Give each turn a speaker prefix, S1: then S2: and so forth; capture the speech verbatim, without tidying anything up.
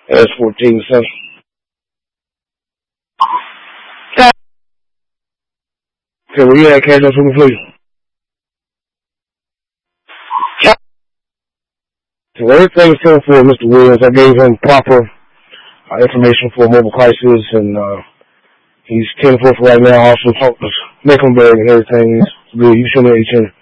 S1: S fourteen Central. Okay, well, you had catch up with me, please. So everything's coming for Mister Williams. I gave him proper uh, information for mobile crisis, and uh, he's ten four for right now. Also talked to Mecklenburg and everything. He's good. You show me H N.